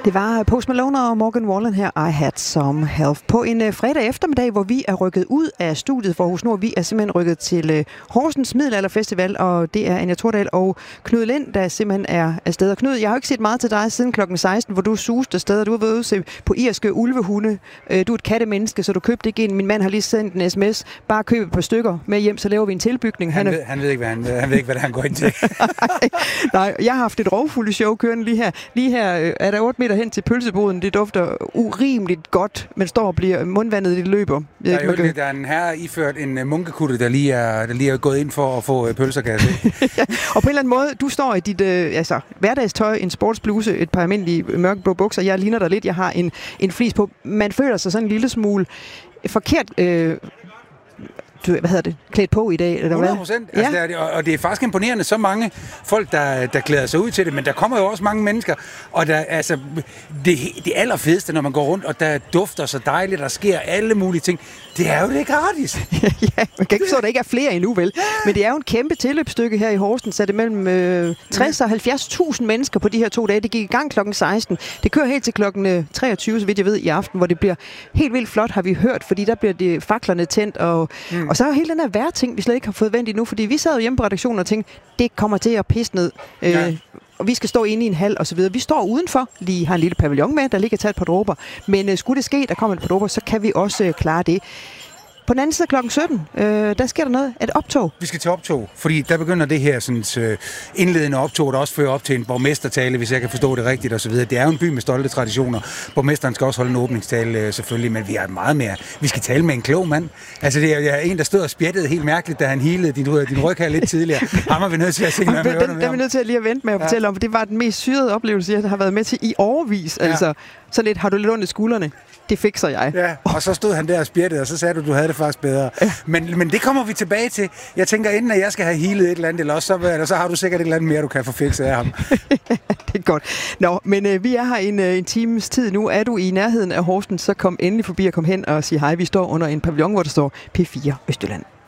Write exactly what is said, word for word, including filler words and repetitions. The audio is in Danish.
Det var Post Malone og Morgan Wallen her, I Had Some Help. På en uh, fredag eftermiddag, hvor vi er rykket ud af studiet for Aarhus Nord. Vi er simpelthen rykket til uh, Horsens Middelalderfestival, og det er Anja Tordal og Knud Lind, der simpelthen er afsted. Og Knud, jeg har jo ikke set meget til dig siden klokken seksten, hvor du suste afsted, og du har været ude se på irske ulvehunde. Uh, du er et kattemenneske, så du købte ikke en. Min mand har lige sendt en sms. Bare køb et par stykker med hjem, så laver vi en tilbygning. Han, han, ved, han, ved, ikke, hvad han, han ved ikke, hvad det, han går ind til. Nej, jeg har haft et rovfulde show kørende lige her. Lige her uh, er der otte meter hen til pølseboden. Det dufter urimeligt godt, men står og bliver mundvandet, det løber. Der er, jo det, der er en herre iført en uh, munkekutte, der lige, er, der lige er gået ind for at få uh, pølser, kan jeg se. Ja, og på en eller anden måde, du står i dit uh, altså, hverdagstøj, en sportsbluse, et par almindelige mørkeblå bukser. Jeg ligner dig lidt, jeg har en, en flis på. Man føler sig sådan en lille smule forkert... Øh, Du, hvad hedder det, klædt på i dag, eller hvad? hundrede procent. Altså, ja. Og, og det er faktisk imponerende, så mange folk, der, der glæder sig ud til det, men der kommer jo også mange mennesker, og der, altså, det, det allerfedeste, når man går rundt, og der dufter så dejligt, der sker alle mulige ting, det er jo det gratis. Ja, man kan ikke forstå, at der ikke er flere endnu, vel? Ja. Men det er jo en kæmpe tilløbsstykke her i Horsens, så det er mellem øh, tres og halvfjerds tusind mennesker på de her to dage. Det gik i gang klokken seksten. Det kører helt til klokken treogtyve, så vidt jeg ved, i aften, hvor det bliver helt vildt flot, har vi hørt, fordi der bliver det faklerne tændt, og, mm. og så er hele den her værting, vi slet ikke har fået vendt endnu, fordi vi sad jo hjemme på redaktionen og tænkte, det kommer til at pisse ned. Ja. Øh, og vi skal stå inde i en hal og så videre. Vi står udenfor, lige har en lille pavillon med, der ligger taget et par dråber. Men øh, skulle det ske, der kommer et par dråber, så kan vi også øh, klare det. På den anden side klokken sytten, øh, der sker der noget, et optog. Vi skal til optog, fordi der begynder det her sådan, øh, indledende optog, der også fører op til en borgmestertale, hvis jeg kan forstå det rigtigt osv. Det er jo en by med stolte traditioner. Borgmesteren skal også holde en åbningstale øh, selvfølgelig, men vi har meget mere. Vi skal tale med en klog mand. Altså det er, jeg er en, der stod og spjættede helt mærkeligt, da han hilede din, din ryg her lidt tidligere. Ham er vi nødt til at se, hvad den, den, den er vi nødt til at lige at vente med at ja. fortælle om, for det var den mest syrede oplevelse, jeg har været med til i årevis. Ja. Altså, så lidt har du lidt ondt i skuldrene. Det fikser jeg. Ja, og så stod han der og spjættede, og så sagde du, du havde det faktisk bedre. Ja. Men, men det kommer vi tilbage til. Jeg tænker, inden at jeg skal have healet et eller andet, eller også, så, eller så har du sikkert et eller andet mere, du kan få fikset af ham. Det er godt. Nå, men øh, vi er her en, øh, en times tid nu. Er du i nærheden af Horsens, så kom endelig forbi og kom hen og sig hej. Vi står under en pavillon, hvor der står P fire Østjylland.